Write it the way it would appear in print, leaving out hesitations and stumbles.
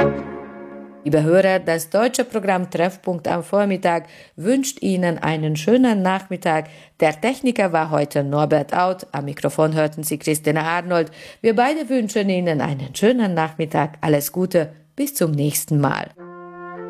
Liebe Hörer, das deutsche Programm Treffpunkt am Vormittag wünscht Ihnen einen schönen Nachmittag. Der Techniker war heute Norbert Out, am Mikrofon hörten Sie Christina Arnold. Wir beide wünschen Ihnen einen schönen Nachmittag. Alles Gute, bis zum nächsten Mal.